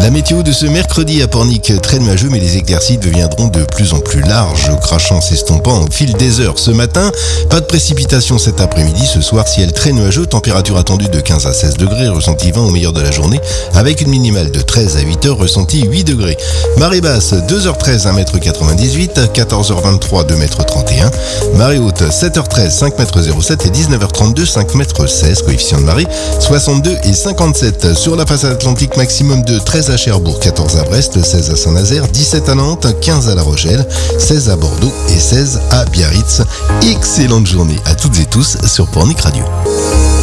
La météo de ce mercredi à Pornic, très nuageux, mais les éclaircies deviendront de plus en plus larges, crachant s'estompant au fil des heures. Ce matin, pas de précipitation cet après-midi. Ce soir, ciel très nuageux, température attendue de 15 à 16 degrés, ressenti 20 au meilleur de la journée, avec une minimale de 13 à 8 heures, ressenti 8 degrés. Marée basse, 2h13, 1m98, 14h23, 2m31. Marée haute, 7h13, 5m07 et 19h32, 5m16. Coefficient de marée, 62 et 57. Sur la façade atlantique, maximum de 13 à Cherbourg, 14 à Brest, 16 à Saint-Nazaire, 17 à Nantes, 15 à La Rochelle, 16 à Bordeaux et 16 à Biarritz. Excellente journée à toutes et tous sur Pornic Radio.